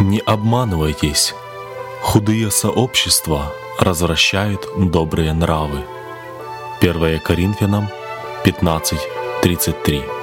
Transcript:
Не обманывайтесь. Худые сообщества развращают добрые нравы. 1 Коринфянам 15:33.